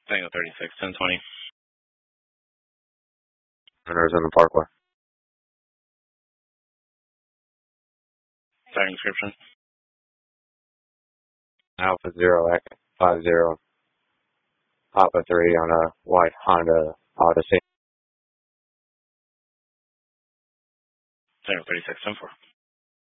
Tango 36, 1020. Runners in the Parkway. Siren description. Alpha 0, Echo 50, Papa 3 on a white Honda Odyssey. Tango 36, 10-4.